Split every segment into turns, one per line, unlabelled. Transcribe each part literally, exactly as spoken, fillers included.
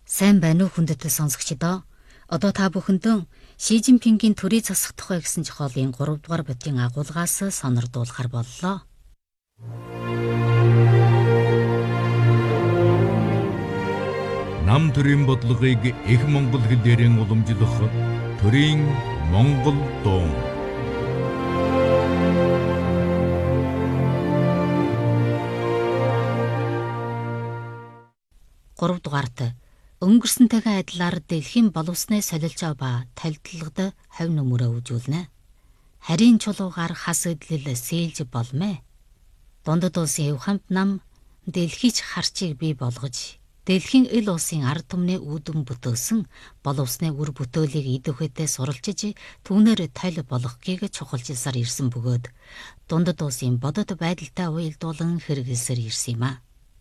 Сайн байна уу хүндэтгэл сонсогчдоо. Одоо та бүхэндээ Ши Жинпингийн төрийн засах тухай гэсэн зохиолын гурав дугаар бодгийн агуулгаас сонирдуулахар боллоо.
Нам төрийн бодлогыг их монгол хэлээрэн уламжлах төрийн монгол дуу.
гурав дугаарт өнгөрсөнтэйгээ адилаар дэлхийн боловсны солилцоо ба талдлагад хавь нүмерөө үзүүлнэ. Харийн чулуугаар хас эдлэл сээлж болмэ. Дундад улсын Евхамт нам дэлхийч харчийг бий болгож дэлхийн ил улсын ард түмний үүдэн бүтөөсөн боловсны үр бүтээлийг идэвхтэй суралцж түүнээр тал болгохыг чухалчилсаар ирсэн бөгөөд дундад улсын бодит байдалтай уялдуулан хэрэгэлсээр ирсэн юм а.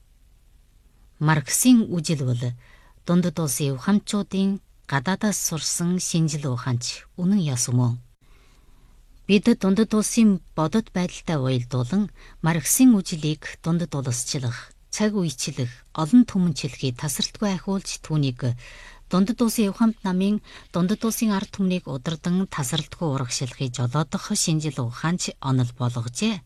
Марксийн үжил бол дундад улсын Евхамтчуудын гадаадаас сурсан шинжил ухаанч үнэн яс мөн. Бид дундад улсын бодит байдалтай уялдуулан Марксийн үжилийг дундад улсчлах, цаг үечлэх, олон түмэнчлэхийг тасралтгүй ахиулж түүнийг дундад улсын Евхамт намын дундад улсын ард түмнийг удирдан тасралтгүй урагшлахыг жолоодох шинжил ухаанч онол болгожээ.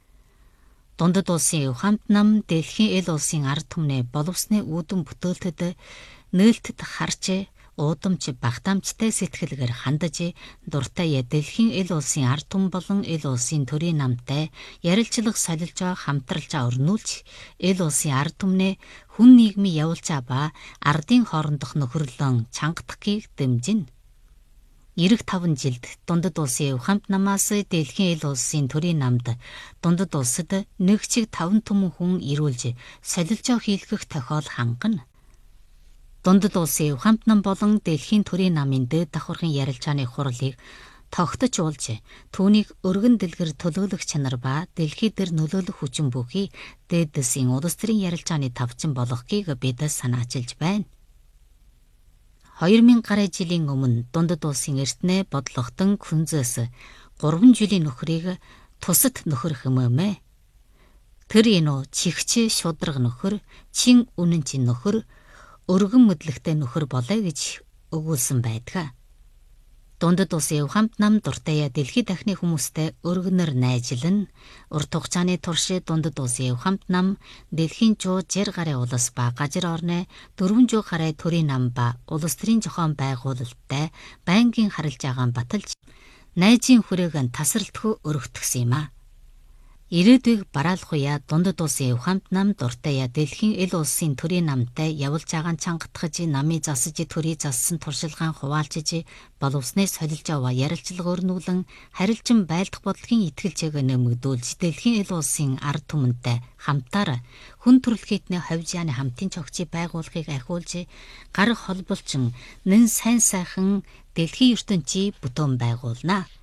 Дундад улсын Евхамт нам дэлхийн ил улсын ард түмний боловсны үүдэн бүтээлтэд нээлтд харж уудамч багтаамжтай сэтгэлгээр хандаж дуртай дэлхийн ил улсын ард түмэн болон ил улсын төрийн намтай ярилцлага солилцоо хамтралжаа өрнүүлж ил улсын ард түмний хүн нийгмийн явуулчаа ба ардын хоорондох нөхөрлөн чангадахыг дэмжинэ. Ирэх таван жилд дундад улсын Евхамт намаас дэлхийн ил улсын төрийн намд дундад улсад нэг чиг таван түмэн хүн ирүүлж солилцоо хийлгэх тохиол хангана. Дундад улсын Евхамт нам болон дэлхийн төрийн намын дээд давхаргын ярилцааны хурлыг тогтож уулж түүнийг өргөн дэлгэр төлөөлөх чанар ба дэлхий дээр нөлөөлөх хүчин бүхий дээд дэсийн улс төрийн ярилцааны тавчин болгохыг бид санаачилж байна. хоёр мянган гаруй жилийн өмнө дундад улсын эртнээ бодлоготон күнзээс гурван жилийн нөхрийг тусад нөхөр хэмээмэ. Тэр энэ чихч шудраг нөхөр, чин үнэнчин нөхөр, өргөн мэдлэгтэй нөхөр болоё гэж өгүүлсэн байдаг. Дундад улсын Евхамт нам дуртай дэлхий дахны хүмүүстэй өргөнөр найжлан урт хугацааны турш дундад улсын Евхамт нам дэлхийн жуу жир гарын улс ба гажир орны дөрвөн жуу гарын төрийн нам ба улс төрийн зохион байгуулалттай байнгын харилж байгаа баталж найзын хүрээг нь тасралтгүй өргөтгсөн юм а. Ирээдүйг бараалах уяа дундад улсын Евхамт нам дуртай дэлхийн ил улсын төрийн намтай явуулж байгаа чангатгаж намыг засаж төрий зассан туршилгаан хуваалцж боловсны солилцоо ба ярилцлага өрнүүлэн харилцан байлдах бодлогын итгэлжээг нэмэгдүүлж дэлхийн ил улсын ард түмэнтэй хамтаар хүн төрөлхийдний ховж яаны хамтын цогцыг байгуулахыг ахиулж гар холболчин нэн сайн сайхан дэлхийн ертөнцийг бүтээн байгуулнаа.